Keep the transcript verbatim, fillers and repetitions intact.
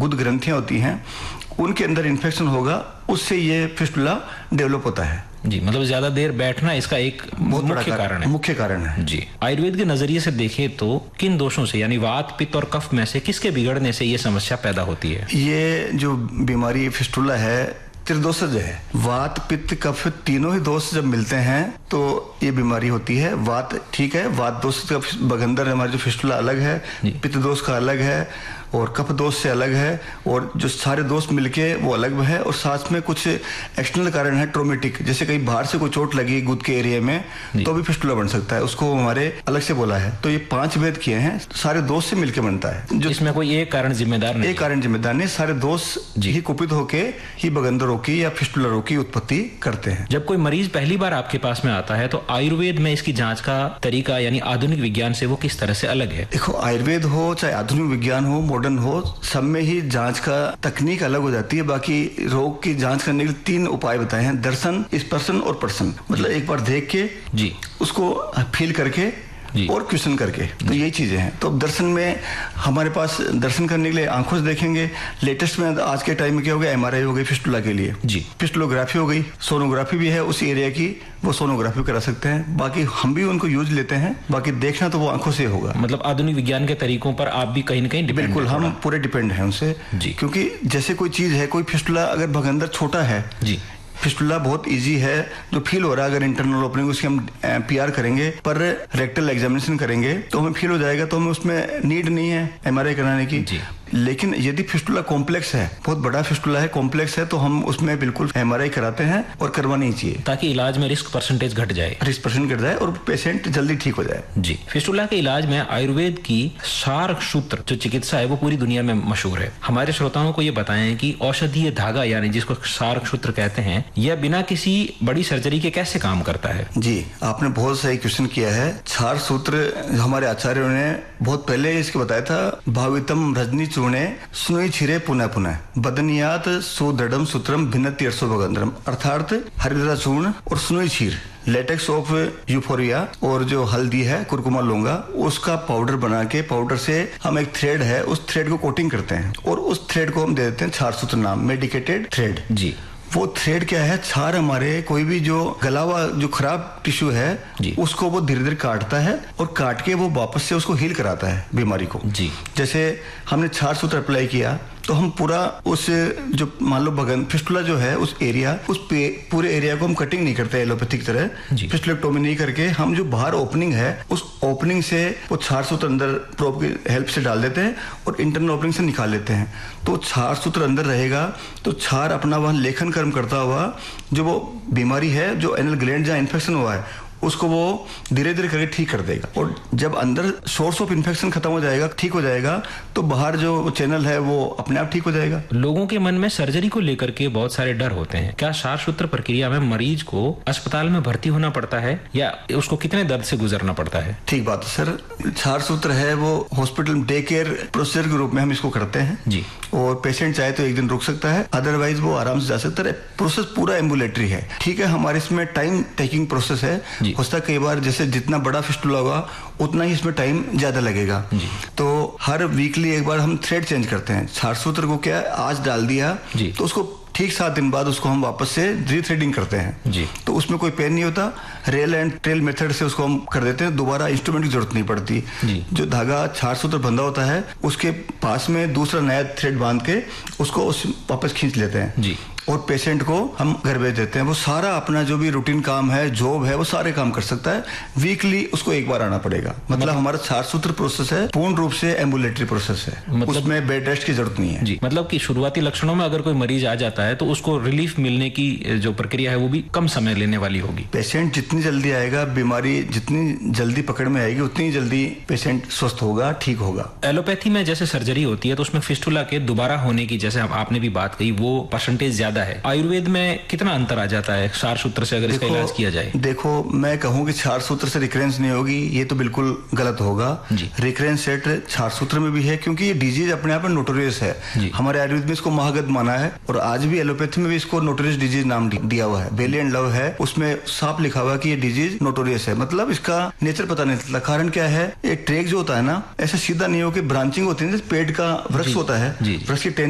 गुद ग्रंथियां होती हैं, उनके अंदर इन्फेक्शन होगा, उससे ये फिस्टुला डेवलप होता है। जी, मतलब ज्यादा देर बैठना इसका एक बहुत बड़ा मुख्य कारण है। मुख्य कारण है जी। आयुर्वेद के नजरिए से देखें तो किन दोषों से, यानी वात, पित्त और कफ में से किसके बिगड़ने से ये समस्या पैदा होती है? ये जो बीमारी फिस्टुला है त्रिदोषज है। वात, पित्त, कफ तीनों ही दोष जब मिलते हैं तो ये बीमारी होती है। वात ठीक है, वात दोष का बगंदर हमारे जो फिस्टुला अलग है, पित्त दोष का अलग है और कफ दोष से अलग है, और जो सारे दोष मिलके वो अलग है। और साथ में कुछ एक्सटर्नल कारण है ट्रोमेटिक, जैसे कहीं बाहर से कोई चोट लगी गुद के एरिया में तो भी फिस्टुला बन सकता है, उसको हमारे अलग से बोला है। तो ये पांच भेद किए हैं, सारे दोष से मिलकर बनता है। जो इसमें कोई एक कारण जिम्मेदार नहीं, एक कारण जिम्मेदार नहीं, सारे दोष ही कुपित होके ही बगंदरों की या फिस्टुलरों की उत्पत्ति करते हैं। जब कोई मरीज पहली बार आपके पास में आता है तो आयुर्वेद में इसकी जांच का तरीका यानी आधुनिक विज्ञान से वो किस तरह से अलग है? देखो, आयुर्वेद हो चाहे आधुनिक विज्ञान हो, मॉडर्न हो, सब में ही जांच का तकनीक अलग हो जाती है। बाकी रोग की जांच करने के लिए तीन उपाय बताए हैं: दर्शन, स्पर्शन और प्रशन। मतलब एक बार देख के जी उसको फील करके और क्वेश्चन करके, तो यही चीजें हैं। तो दर्शन में हमारे पास दर्शन करने के लिए आंखों से देखेंगे। लेटेस्ट में आज के टाइम में क्या हो गया, एमआरआई हो गई फिस्टुला के लिए जी, फिस्टुलोग्राफी हो गई, सोनोग्राफी भी है उस एरिया की, वो सोनोग्राफी करा सकते हैं। बाकी हम भी उनको यूज लेते हैं, बाकी देखना तो वो आंखों से होगा। मतलब आधुनिक विज्ञान के तरीकों पर आप भी कहीं ना कहीं डिपेंड? बिल्कुल, हम पूरे डिपेंड हैं उनसे जी। क्योंकि जैसे कोई चीज है, कोई फिस्टुला अगर भगंदर छोटा है जी, फिस्टुला बहुत इजी है, जो फील हो रहा है, अगर इंटरनल ओपनिंग उसकी हम पीआर करेंगे, पर रेक्टल एग्जामिनेशन करेंगे तो हमें फील हो जाएगा, तो हमें उसमें नीड नहीं है एमआरआई कराने की जी। लेकिन यदि फिस्टुला कॉम्प्लेक्स है, बहुत बड़ा फिस्टुला है, कॉम्प्लेक्स है, तो हम उसमें बिल्कुल एमआरआई कराते हैं और करवानी ही चाहिए, ताकि इलाज में रिस्क परसेंटेज घट जाए रिस्क परसेंट घट जाए और पेशेंट जल्दी ठीक हो जाए जी। फिस्टुला के इलाज में आयुर्वेद की शार्क सूत्र जो चिकित्सा है वो पूरी दुनिया में मशहूर है। हमारे श्रोताओं को ये बताएं कि औषधीय धागा यानी जिसको शार्क सूत्र कहते हैं, यह बिना किसी बड़ी सर्जरी के कैसे काम करता है? जी, आपने बहुत सही क्वेश्चन किया है। शार्क सूत्र हमारे आचार्यों ने बहुत पहले इसके बताया था। भावितम रजनी चूर्णे सुनुई छिरे पुनः पुनः बदनियात सुदृढ़म सूत्रम भिन्न तीर्थो भगंदरम, अर्थात हरिद्रा चूर्ण और सुनुई क्षीर, लेटेक्स ऑफ यूफोरिया और जो हल्दी है कुरकुमा लौंगा, उसका पाउडर बना के, पाउडर से हम एक थ्रेड है उस थ्रेड को कोटिंग करते हैं और उस थ्रेड को हम दे देते हैं क्षार सूत्र नाम, मेडिकेटेड थ्रेड जी। वो थ्रेड क्या है, क्षार हमारे कोई भी जो गला हुआ जो खराब टिश्यू है उसको वो धीरे धीरे काटता है और काट के वो वापस से उसको हील कराता है बीमारी को जी। जैसे हमने क्षार सूत्र अप्लाई किया तो हम पूरा उस जो मान लो बगन फिस्टुला जो है उस एरिया, उस पूरे एरिया को हम कटिंग नहीं करते एलोपैथिक तरह, फिस्टुलेक्टोमी नहीं करके हम जो बाहर ओपनिंग है उस ओपनिंग से वो क्षार सूत्र अंदर प्रोब की हेल्प से डाल देते हैं और इंटरनल ओपनिंग से निकाल लेते हैं। तो क्षार सूत्र अंदर रहेगा तो क्षार अपना वहां लेखन कर्म करता हुआ जो वो बीमारी है, जो एनल ग्लैंड जहाँ इन्फेक्शन हुआ है उसको वो धीरे धीरे करके ठीक कर देगा। और जब अंदर सोर्स ऑफ इन्फेक्शन खत्म हो जाएगा, ठीक हो जाएगा, तो बाहर जो चैनल है वो अपने आप ठीक हो जाएगा। लोगों के मन में सर्जरी को लेकर के बहुत सारे डर होते हैं। क्या क्षार सूत्र प्रक्रिया में मरीज को अस्पताल में भर्ती होना पड़ता है या उसको कितने दर्द से गुजरना पड़ता है? ठीक बात है सर, क्षार सूत्र है वो हॉस्पिटल डे केयर प्रोसीजर के रूप में हम इसको करते हैं जी। और पेशेंट चाहे तो एक दिन रुक सकता है, अदरवाइज वो आराम से जा सकता है। प्रोसेस पूरा एम्बुलेटरी है, ठीक है। हमारे इसमें टाइम टेकिंग प्रोसेस है, होता कई बार जैसे जितना बड़ा फिस्टुला होगा उतना ही इसमें टाइम ज्यादा लगेगा। तो हर वीकली एक बार हम थ्रेड चेंज करते हैं। क्षार सूत्र को क्या आज डाल दिया तो उसको ठीक सात दिन बाद उसको हम वापस से रीथ्रेडिंग करते हैं जी। तो उसमें कोई पेन नहीं होता, रेल एंड ट्रेल मेथड से उसको हम कर देते हैं, दोबारा इंस्ट्रूमेंट की जरूरत नहीं पड़ती जी। जो धागा क्षार सूत्र बंधा होता है उसके पास में दूसरा नया थ्रेड बांध के उसको उस वापस खींच लेते हैं जी। और पेशेंट को हम घर भेज देते हैं। वो सारा अपना जो भी रूटीन काम है, जॉब है, वो सारे काम कर सकता है। वीकली उसको एक बार आना पड़ेगा। मतलब हमारा क्षार सूत्र प्रोसेस है पूर्ण रूप से एम्बुलेटरी प्रोसेस है, मतलब उसमें बेड रेस्ट की जरूरत नहीं है जी। मतलब कि शुरुआती लक्षणों में अगर कोई मरीज आ जाता है तो उसको रिलीफ मिलने की जो प्रक्रिया है वो भी कम समय लेने वाली होगी। पेशेंट जितनी जल्दी आएगा, बीमारी जितनी जल्दी पकड़ में आएगी, उतनी जल्दी पेशेंट स्वस्थ होगा, ठीक होगा। एलोपैथी में जैसे सर्जरी होती है तो उसमें फिस्टुला के दोबारा होने की, जैसे आपने भी बात कही, वो परसेंटेज ज्यादा है। आयुर्वेद में कितना अंतर आ जाता है क्षार सूत्र से अगर इसका इलाज किया जाए? देखो, मैं कहूँ कि क्षार सूत्र से रिकरेंस नहीं होगी, ये तो बिल्कुल गलत होगा। रिकरेंस सेट क्षार सूत्र में भी है क्योंकि ये डिजीज अपने आप में नोटोरियस है। हमारे आयुर्वेद में इसको महागत माना है और आज भी एलोपैथी में भी इसको नोटोरियस डिजीज नाम दिया हुआ है। बेली एंड लव है, उसमें साफ लिखा हुआ है कि ये डिजीज नोटोरियस है। मतलब इसका नेचर पता नहीं चलता। कारण क्या है, एक ट्रेक जो होता है ना, ऐसा सीधा नहीं हो कि ब्रांचिंग होती है, पेड़ का वृक्ष होता है, वृक्ष की